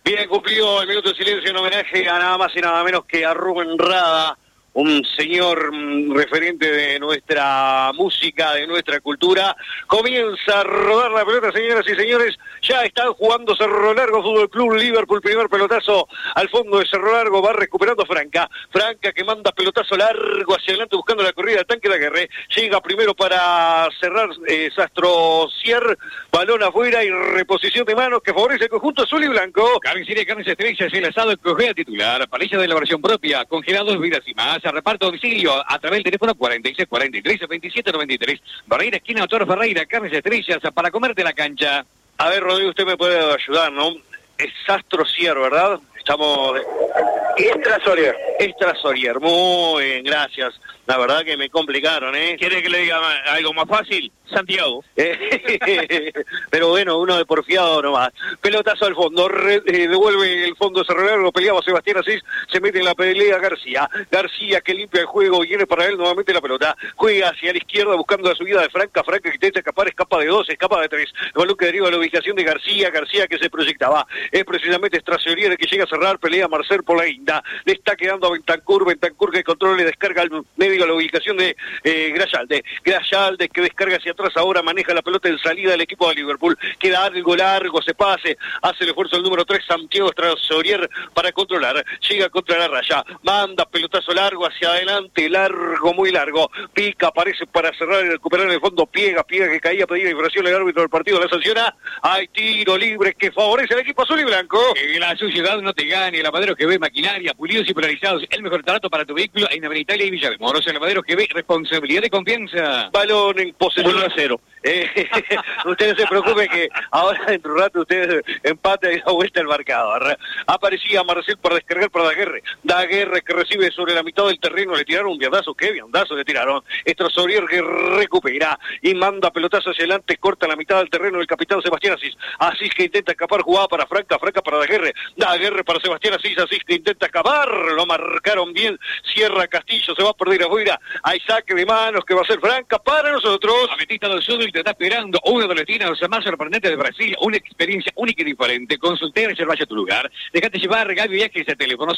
Bien cumplido el minuto de silencio en homenaje a nada más y nada menos que a Rubén Rada, un señor referente de nuestra música, de nuestra cultura. Comienza a rodar la pelota, señoras y señores. Ya están jugando Cerro Largo Fútbol Club Liverpool. Primer pelotazo al fondo de Cerro Largo. Va recuperando Franca. Franca que manda pelotazo largo hacia adelante buscando la corrida del tanque de Aguerre. Llega primero para cerrar Sastrosier. Balón afuera y reposición de manos que favorece el conjunto azul y blanco. Carnicería Carnes Estrellas, el asado Cogea titular. Parrilla de elaboración propia. Congelados, bebidas y más. A reparto a domicilio a través del teléfono 4643-2793. Barreira, esquina Autor Ferreira, Carnes Estrellas, para comerte la cancha. A ver, Rodrigo, usted me puede ayudar, ¿no? Es Sastrosier, ¿verdad? Estamos... Estrasorier, muy bien, gracias. La verdad que me complicaron, ¿eh? ¿Quiere que le diga algo más fácil? Santiago. Pero bueno, uno de porfiado nomás. Pelotazo al fondo, devuelve el fondo Cerro Largo, peleaba Sebastián Asís, se mete en la pelea García. García que limpia el juego, viene para él nuevamente la pelota. Juega hacia la izquierda buscando la subida de Franca. Franca que intenta escapar, escapa de 2, escapa de 3. El balón que deriva a la ubicación de García. García que se proyectaba. Es precisamente Estrasorier el que llega a cerrar, pelea Marcel por la guinda. Le está quedando a Bentancur. Bentancur que controla y descarga al medio a la ubicación de Grayalde. Grayalde que descarga hacia atrás, ahora maneja la pelota en salida del equipo de Liverpool. Queda algo largo, se pase, hace el esfuerzo el número 3, Santiago Estrasorier para controlar. Llega contra la raya, manda pelotazo largo hacia adelante, largo, muy largo. Pica, aparece para cerrar y recuperar en el fondo. Piega que caía, pedía infracción el árbitro del partido, la sanciona. Hay tiro libre que favorece al equipo azul y blanco. Que la suciedad no te gane. El lavadero que ve maquinaria, pulidos y polarizados. El mejor trato para tu vehículo en Avenida Italia y Villa de Moros. El lavadero que ve responsabilidad y confianza. Balón en posesión. 1-0. Usted no se preocupe que ahora dentro de un rato usted empata y da vuelta el marcador. Aparecía Marcel para descargar para Daguerre. Daguerre que recibe sobre la mitad del terreno. Le tiraron un viandazo. ¿Qué viandazo le tiraron? Estrasorier que recupera y manda pelotazo hacia adelante. Corta la mitad del terreno el capitán Sebastián Asís. Asís que intenta escapar, jugada para Franca. Franca para Daguerre. Daguerre para Sebastián Asís. Asís que intenta escapar. Lo marcaron bien. Cierra Castillo. Se va a perder afuera. Hay saque de manos que va a ser Franca para nosotros. Ametista del Sur y te está esperando uno de los destinos más sorprendentes de Brasil, una experiencia única y diferente. Consulté y reservaya tu lugar. Dejate llevar, Gaby Viajes, el teléfono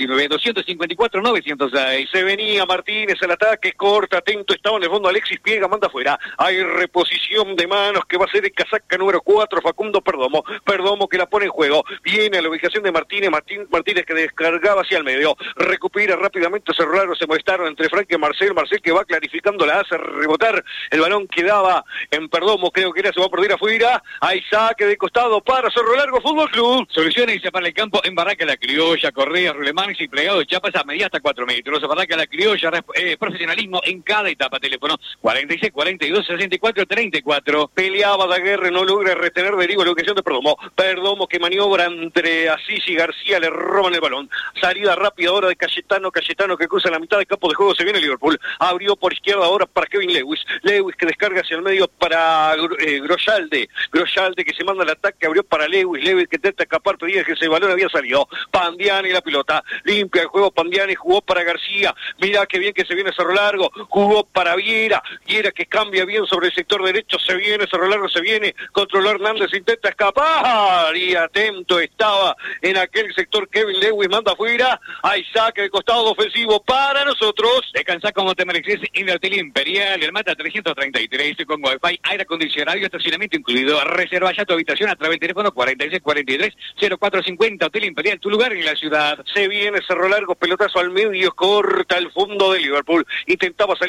099-254-906. Se venía Martínez al ataque, corta, atento, estaba en el fondo Alexis Piega, manda afuera. Hay reposición de manos que va a ser de casaca número 4, Facundo Perdomo. Perdomo que la pone en juego. Viene a la ubicación de Martínez, Martínez que descargaba hacia el medio. Recupera rápidamente Cerro Largo, se molestaron entre Frank y Marcel. Marcel que va clarificando, la hace rebotar. El balón quedaba en Perdomo, creo que era, se va a perder afuera. Hay saque de costado para Cerro Largo Fútbol Club. Soluciones para el campo en Barraca La Criolla, Correa, Rulemanes y plegado de chapas a medida hasta 4 metros. Barraca La Criolla, profesionalismo en cada etapa. Teléfono 46-42-64-34. Peleaba Daguerre, no logra retener deriva la ubicación de Perdomo. Perdomo que maniobra entre Asís y García, le roban el balón. Salida rápida ahora de Cayetano que cruza la mitad del campo de juego, se viene Liverpool. Abrió por izquierda ahora para Kevin Lewis. Lewis que descarga hacia el medio para Grosjalde que se manda al ataque, abrió para Lewis que intenta escapar, pedía que ese balón había salido. Pandiani la pelota, limpia el juego Pandiani, jugó para García, mira qué bien que se viene Cerro Largo, jugó para Viera que cambia bien sobre el sector derecho, se viene Cerro Largo, se viene, controló Hernández, intenta escapar, y atento estaba en aquel sector Kevin Lewis, manda afuera, hay saque de costado ofensivo para nosotros. Descansá como te mereces en el Hotel Imperial, el Mata 333, con Wi-Fi, aire acondicionado y estacionamiento incluido. Reserva ya tu habitación a través del teléfono 4643-0450, Hotel Imperial, tu lugar en la ciudad. Se viene Cerro Largo, pelotazo al medio, corta el fondo de Liverpool, intentaba salir